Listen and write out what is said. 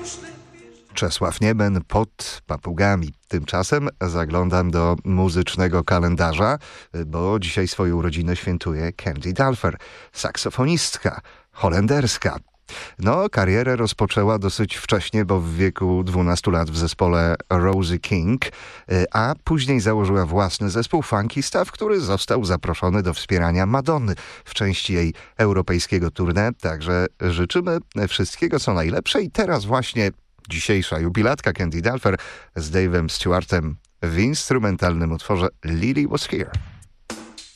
Czesław Nieben pod papugami. Tymczasem zaglądam do muzycznego kalendarza, bo dzisiaj swoje urodziny świętuje Candy Dulfer, saksofonistka holenderska. Karierę rozpoczęła dosyć wcześnie, bo w wieku 12 lat w zespole Rosie King, a później założyła własny zespół Funky Stuff, który został zaproszony do wspierania Madonny w części jej europejskiego tournée. Także życzymy wszystkiego co najlepsze i teraz właśnie dzisiejsza jubilatka Candy Dulfer z Dave'em Stewartem w instrumentalnym utworze Lily Was Here.